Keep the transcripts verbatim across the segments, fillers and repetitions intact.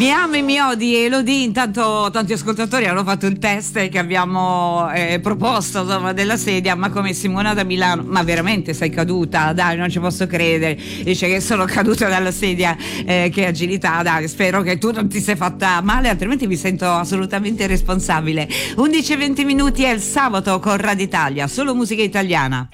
Mi ami, mi odi, Elodie. Intanto tanti ascoltatori hanno fatto il test che abbiamo eh, proposto, insomma, della sedia. Ma come Simona da Milano, ma veramente sei caduta? Dai, non ci posso credere. Dice che sono caduta dalla sedia, eh, che agilità. Dai, spero che tu non ti sei fatta male, altrimenti mi sento assolutamente responsabile. undici e venti minuti è il sabato con Radio Italia, solo musica italiana.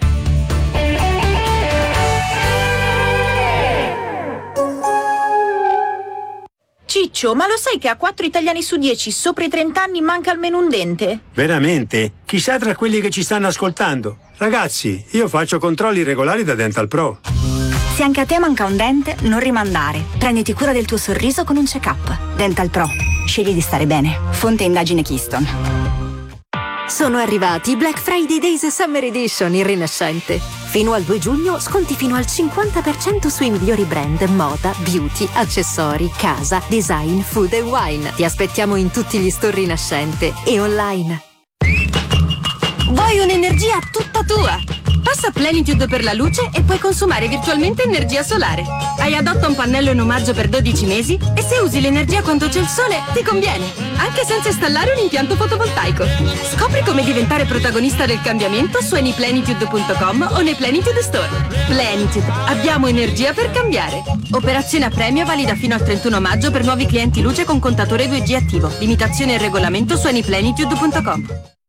Ciccio, ma lo sai che a quattro italiani su dieci sopra i trenta anni manca almeno un dente? Veramente? Chissà tra quelli che ci stanno ascoltando. Ragazzi, io faccio controlli regolari da Dental Pro. Se anche a te manca un dente, non rimandare. Prenditi cura del tuo sorriso con un check-up. Dental Pro. Scegli di stare bene. Fonte indagine Keystone. Sono arrivati i Black Friday Days Summer Edition in Rinascente. Fino al due giugno sconti fino al cinquanta per cento sui migliori brand, moda, beauty, accessori, casa, design, food e wine. Ti aspettiamo in tutti gli store Rinascente e online. Vuoi un'energia tutta tua? Passa Plenitude per la luce e puoi consumare virtualmente energia solare. Hai adotta un pannello in omaggio per dodici mesi e se usi l'energia quando c'è il sole ti conviene, anche senza installare un impianto fotovoltaico. Scopri come diventare protagonista del cambiamento su anyplenitude punto com o nei Plenitude Store. Plenitude, abbiamo energia per cambiare. Operazione a premio valida fino al trentuno maggio per nuovi clienti luce con contatore due G attivo. Limitazione e regolamento su anyplenitude punto com.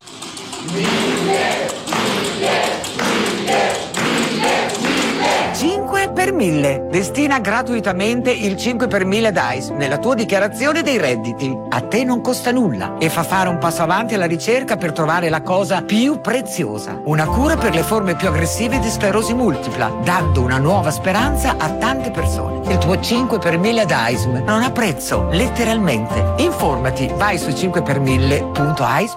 cinque per mille. Destina gratuitamente il cinque per mille D A I S nella tua dichiarazione dei redditi. A te non costa nulla e fa fare un passo avanti alla ricerca per trovare la cosa più preziosa. Una cura per le forme più aggressive di sclerosi multipla, dando una nuova speranza a tante persone. Il tuo cinque per mille D A I S M non ha prezzo, letteralmente. Informati, vai su cinque per mille punto a i s